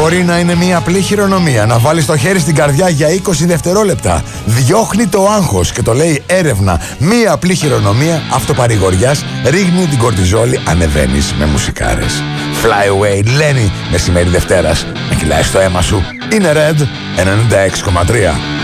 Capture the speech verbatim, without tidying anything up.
Μπορεί να είναι μια απλή χειρονομία, να βάλεις το χέρι στην καρδιά για είκοσι δευτερόλεπτα. Διώχνει το άγχος και το λέει έρευνα. Μια απλή χειρονομία αυτοπαρηγοριάς ρίχνει την κορτιζόλη, ανεβαίνεις με μουσικάρες. Fly away, Lenny, μεσημέρι Δευτέρας. Με κυλάει στο αίμα σου. Είναι Red ενενήντα έξι κόμμα τρία.